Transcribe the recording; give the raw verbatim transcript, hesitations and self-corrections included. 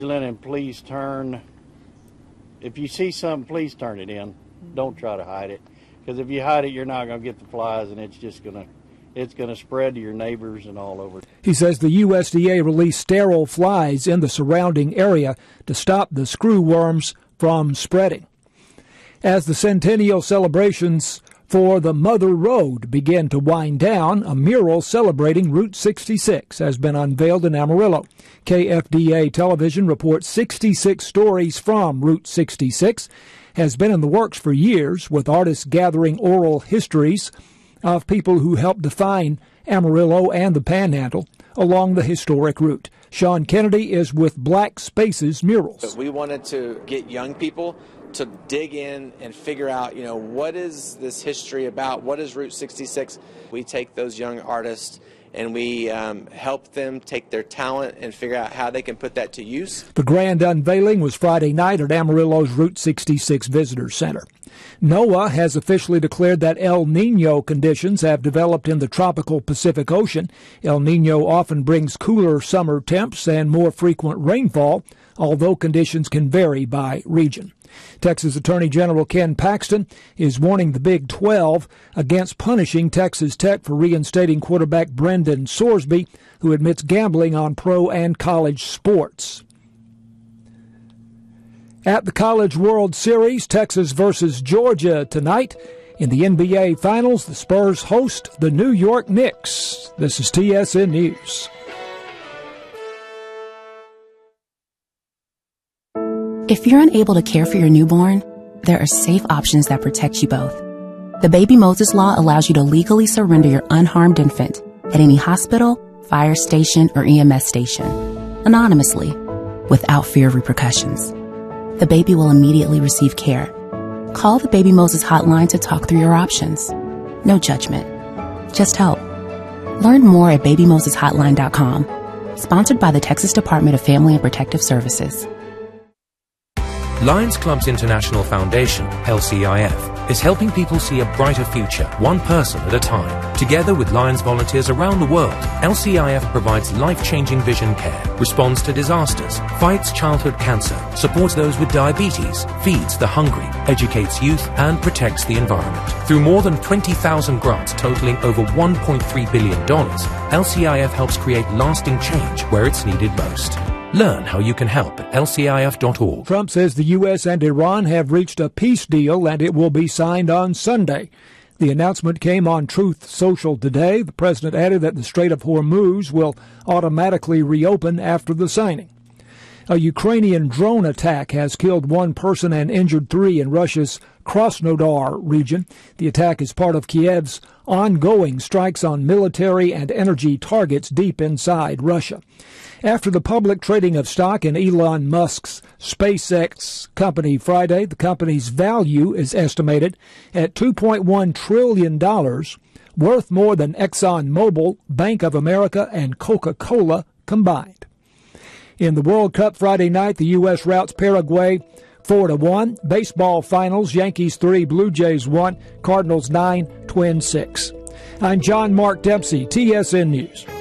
And please turn, if you see something, please turn it in. Don't try to hide it, because if you hide it, you're not going to get the flies, and it's just going to it's going to spread to your neighbors and all over. He says the U S D A released sterile flies in the surrounding area to stop the screw worms from spreading. As the centennial celebrations for the Mother Road begin to wind down, a mural celebrating Route sixty-six has been unveiled in Amarillo. K F D A television reports sixty-six stories from Route sixty-six has been in the works for years, with artists gathering oral histories of people who helped define Amarillo and the Panhandle along the historic route. Sean Kennedy is with Black Spaces Murals. We wanted to get young people to dig in and figure out, you know, what is this history about? What is Route sixty-six? We take those young artists and we um, help them take their talent and figure out how they can put that to use. The grand unveiling was Friday night at Amarillo's Route sixty-six Visitor Center. NOAA has officially declared that El Nino conditions have developed in the tropical Pacific Ocean. El Nino often brings cooler summer temps and more frequent rainfall, although conditions can vary by region. Texas Attorney General Ken Paxton is warning the Big twelve against punishing Texas Tech for reinstating quarterback Brendan Sorsby, who admits gambling on pro and college sports. At the College World Series, Texas versus Georgia tonight. In the N B A Finals, the Spurs host the New York Knicks. This is T S N News. If you're unable to care for your newborn, there are safe options that protect you both. The Baby Moses Law allows you to legally surrender your unharmed infant at any hospital, fire station, or E M S station, anonymously, without fear of repercussions. The baby will immediately receive care. Call the Baby Moses hotline to talk through your options. No judgment, just help. Learn more at baby moses hotline dot com. Sponsored by the Texas Department of Family and Protective Services. Lions Clubs International Foundation, L C I F, is helping people see a brighter future, one person at a time. Together with Lions volunteers around the world, L C I F provides life-changing vision care, responds to disasters, fights childhood cancer, supports those with diabetes, feeds the hungry, educates youth, and protects the environment. Through more than twenty thousand grants totaling over one point three billion dollars, L C I F helps create lasting change where it's needed most. Learn how you can help at L C I F dot org. Trump says the U S and Iran have reached a peace deal and it will be signed on Sunday. The announcement came on Truth Social today. The president added that the Strait of Hormuz will automatically reopen after the signing. A Ukrainian drone attack has killed one person and injured three in Russia's Krasnodar region. The attack is part of Kiev's ongoing strikes on military and energy targets deep inside Russia. After the public trading of stock in Elon Musk's SpaceX company Friday, the company's value is estimated at two point one trillion dollars, worth more than ExxonMobil, Bank of America, and Coca-Cola combined. In the World Cup Friday night, the U S routs Paraguay four to one. Baseball finals, Yankees three, Blue Jays one, Cardinals nine, Twins six. I'm John Mark Dempsey, T S N News.